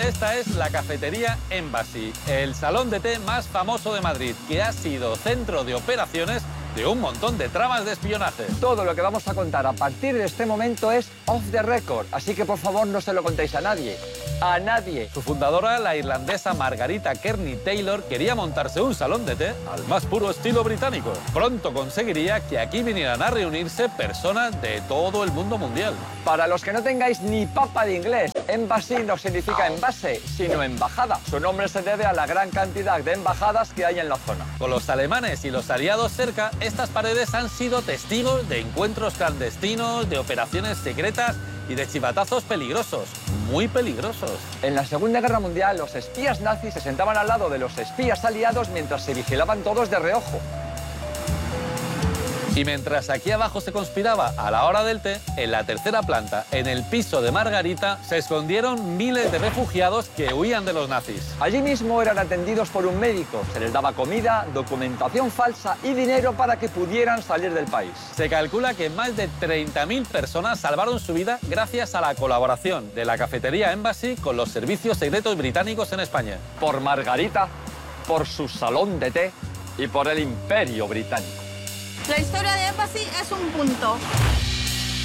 esta es la cafetería Embassy, el salón de té más famoso de Madrid, que ha sido centro de operaciones de un montón de tramas de espionaje. Todo lo que vamos a contar a partir de este momento es off the record, así que por favor no se lo contéis a nadie. A nadie. Su fundadora, la irlandesa Margarita Kearney Taylor, quería montarse un salón de té al más puro estilo británico. Pronto conseguiría que aquí vinieran a reunirse personas de todo el mundo mundial. Para los que no tengáis ni papa de inglés, Embassy no significa envase, sino embajada. Su nombre se debe a la gran cantidad de embajadas que hay en la zona. Con los alemanes y los aliados cerca, estas paredes han sido testigos de encuentros clandestinos, de operaciones secretas y de chivatazos peligrosos, muy peligrosos. En la Segunda Guerra Mundial, los espías nazis se sentaban al lado de los espías aliados mientras se vigilaban todos de reojo. Y mientras aquí abajo se conspiraba a la hora del té, en la tercera planta, en el piso de Margarita, se escondieron miles de refugiados que huían de los nazis. Allí mismo eran atendidos por un médico. Se les daba comida, documentación falsa y dinero para que pudieran salir del país. Se calcula que más de 30.000 personas salvaron su vida gracias a la colaboración de la cafetería Embassy con los servicios secretos británicos en España. Por Margarita, por su salón de té y por el Imperio Británico. La historia de Embassy es un punto.